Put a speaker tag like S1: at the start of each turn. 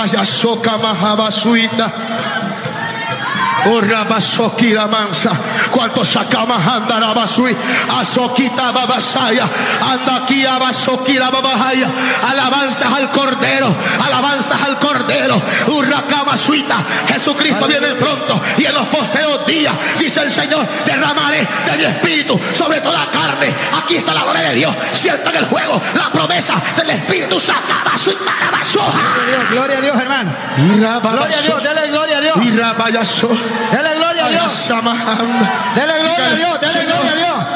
S1: vaya soca majabasuita. Rabasokira mansa. Cuanto sacamos anda la basui. Azokita babasaya. Anda aquí abasokira babahaya. Alabanzas al Cordero. Alabanzas al Cordero. Urracabasuita. Jesucristo viene pronto. Y en los postreros días, dice el Señor, derramaré de mi espíritu sobre toda carne. Aquí está la gloria de Dios. Siento en el juego la promesa del Espíritu. Sacabasuita basoja.
S2: Gloria a Dios, hermano. Gloria a Dios, dele gloria a Dios.
S1: Y rabayaso.
S2: Dele gloria a Dios. Dele gloria a Dios, dele gloria a Dios.